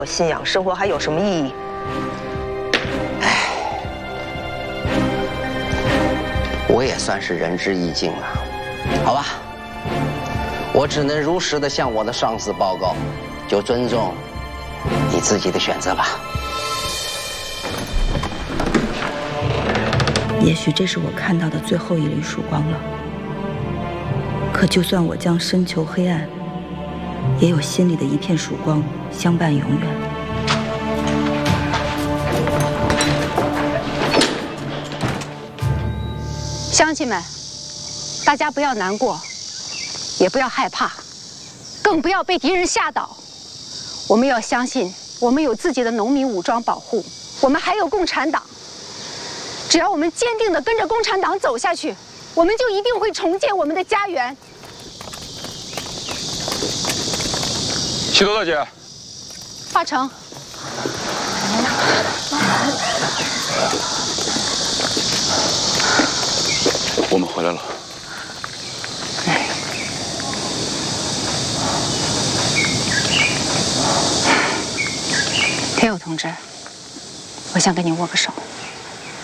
信仰，生活还有什么意义？ 我也算是仁至义尽了，好吧，我只能如实的向我的上司报告，就尊重你自己的选择吧。 也许这是我看到的最后一缕曙光了。可就算我将深求黑暗，也有心里的一片曙光相伴永远。 乡亲们，大家不要难过，也不要害怕，更不要被敌人吓倒。我们要相信，我们有自己的农民武装保护，我们还有共产党。只要我们坚定地跟着共产党走下去，我们就一定会重建我们的家园。 许多大姐， 华成， 我们回来了。 天佑同志，我想跟你握个手。